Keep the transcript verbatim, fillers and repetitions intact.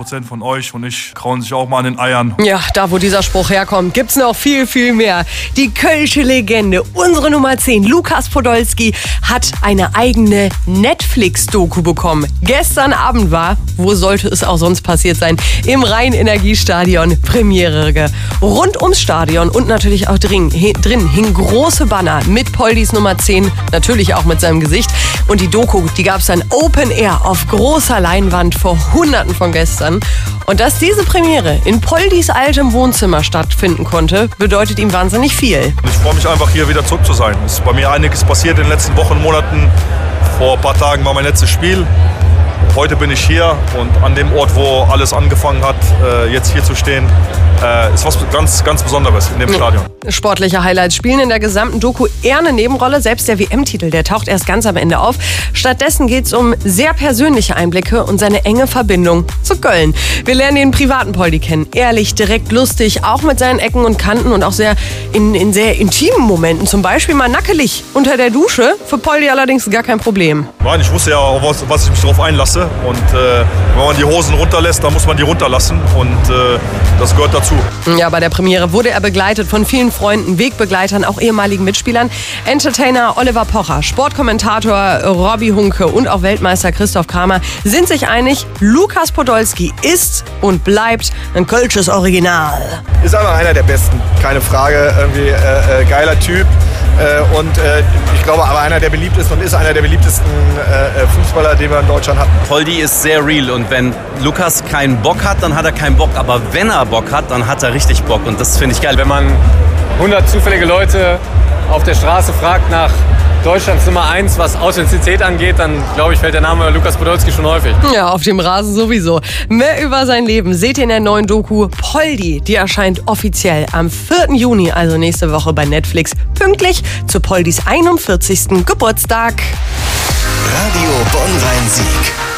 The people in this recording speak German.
Prozent von euch und ich krauen sich auch mal an den Eiern. Ja, da wo dieser Spruch herkommt, gibt's noch viel, viel mehr. Die kölsche Legende, unsere Nummer zehn, Lukas Podolski, hat eine eigene Netflix-Doku bekommen. Gestern Abend war, wo sollte es auch sonst passiert sein, im Rhein-Energiestadion Premiere. Rund ums Stadion und natürlich auch drin, drin hingen große Banner mit Poldis Nummer zehn, natürlich auch mit seinem Gesicht. Und die Doku, die gab's dann Open Air auf großer Leinwand vor Hunderten von Gästen. Und dass diese Premiere in Poldis altem Wohnzimmer stattfinden konnte, bedeutet ihm wahnsinnig viel. Ich freue mich einfach, hier wieder zurück zu sein. Es ist bei mir einiges passiert in den letzten Wochen, Monaten. Vor ein paar Tagen war mein letztes Spiel. Heute bin ich hier und an dem Ort, wo alles angefangen hat, jetzt hier zu stehen, ist was ganz, ganz Besonderes in dem Stadion. Sportliche Highlights spielen in der gesamten Doku eher eine Nebenrolle. Selbst der W M-Titel, der taucht erst ganz am Ende auf. Stattdessen geht es um sehr persönliche Einblicke und seine enge Verbindung zu Köln. Wir lernen den privaten Poldi kennen. Ehrlich, direkt, lustig, auch mit seinen Ecken und Kanten und auch sehr in, in sehr intimen Momenten. Zum Beispiel mal nackelig unter der Dusche. Für Poldi allerdings gar kein Problem. Nein, ich wusste ja, was, was ich mich darauf einlasse. Und äh, wenn man die Hosen runterlässt, dann muss man die runterlassen. Und äh, das gehört dazu. Ja, bei der Premiere wurde er begleitet von vielen Freunden, Wegbegleitern, auch ehemaligen Mitspielern. Entertainer Oliver Pocher, Sportkommentator Robby Hunke und auch Weltmeister Christoph Kramer sind sich einig, Lukas Podolski ist und bleibt ein kölsches Original. Ist einfach einer der Besten, keine Frage. Irgendwie äh, äh, geiler Typ. Äh, und äh, ich glaube aber einer der beliebtesten und ist einer der beliebtesten äh, Fußballer, den wir in Deutschland hatten. Poldi ist sehr real und wenn Lukas keinen Bock hat, dann hat er keinen Bock. Aber wenn er Bock hat, dann hat er richtig Bock und das finde ich geil. Wenn man hundert zufällige Leute auf der Straße fragt nach Deutschlands Nummer eins, was Authentizität angeht, dann glaube ich, fällt der Name Lukas Podolski schon häufig. Ja, auf dem Rasen sowieso. Mehr über sein Leben seht ihr in der neuen Doku Poldi. Die erscheint offiziell am vierten Juni, also nächste Woche bei Netflix, pünktlich zu Poldis einundvierzigsten Geburtstag. Radio Bonn-Rhein-Sieg.